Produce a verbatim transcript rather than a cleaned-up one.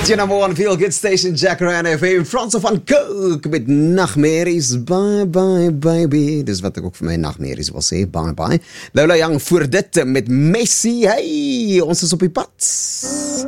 It's your number one feel good station, Jacaranda F M. Franso van Cook met Nachtmerries. Bye bye baby. Dis wat ek ook vir my Nachtmerries wil sê. Bye bye. Lola Young voor dit met Messi. Hey, ons is op die pad.